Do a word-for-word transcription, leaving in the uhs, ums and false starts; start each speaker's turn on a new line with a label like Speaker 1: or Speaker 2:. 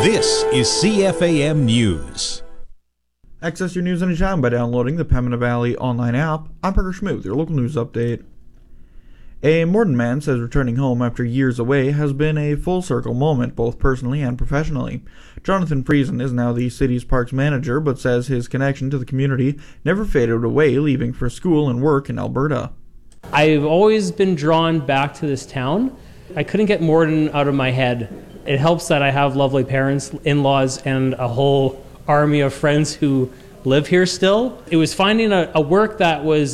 Speaker 1: This is C F A M News.
Speaker 2: Access your news anytime by downloading the Pembina Valley online app. I'm Parker Schmidt with your local news update. A Morden man says returning home after years away has been a full-circle moment, both personally and professionally. Jonathan Friesen is now the city's parks manager, but says his connection to the community never faded away, leaving for school and work in Alberta.
Speaker 3: I've always been drawn back to this town. I couldn't get Morden out of my head. It helps that I have lovely parents, in-laws, and a whole army of friends who live here still. It was finding a, a work that was